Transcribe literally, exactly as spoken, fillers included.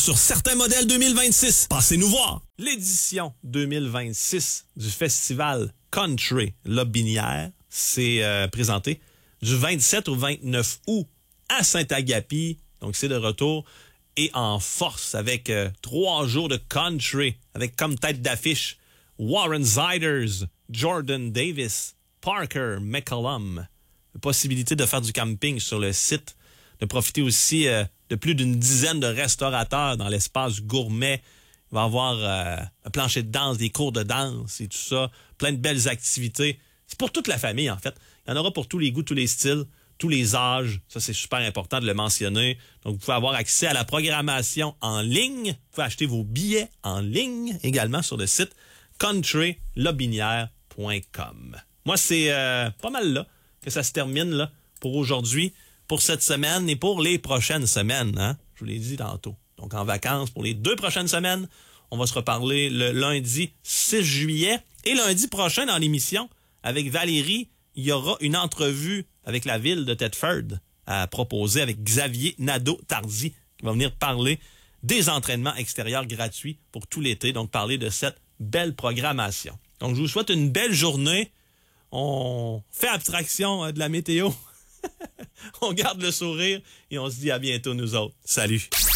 sur certains modèles deux mille vingt-six. Passez nous voir. L'édition deux mille vingt-six du festival Country Lobinière s'est euh, présentée du vingt-sept au vingt-neuf août à Saint-Agapi. Donc, c'est de retour et en force avec euh, trois jours de country avec comme tête d'affiche Warren Ziders, Jordan Davis, Parker McCollum. Possibilité de faire du camping sur le site, de profiter aussi euh, de plus d'une dizaine de restaurateurs dans l'espace gourmet. Il va y avoir euh, un plancher de danse, des cours de danse et tout ça. Plein de belles activités. C'est pour toute la famille, en fait. Il y en aura pour tous les goûts, tous les styles, tous les âges. Ça, c'est super important de le mentionner. Donc, vous pouvez avoir accès à la programmation en ligne. Vous pouvez acheter vos billets en ligne également sur le site country lobinière point com. Moi, c'est euh, pas mal là que ça se termine là pour aujourd'hui, pour cette semaine et pour les prochaines semaines. Hein? Je vous l'ai dit tantôt. Donc, en vacances pour les deux prochaines semaines. On va se reparler le lundi six juillet. Et lundi prochain, dans l'émission, avec Valérie, il y aura une entrevue avec la ville de Thetford à proposer avec Xavier Nadeau-Tardy, qui va venir parler des entraînements extérieurs gratuits pour tout l'été. Donc, parler de cette belle programmation. Donc, je vous souhaite une belle journée. On fait abstraction de la météo. On garde le sourire et on se dit à bientôt, nous autres. Salut!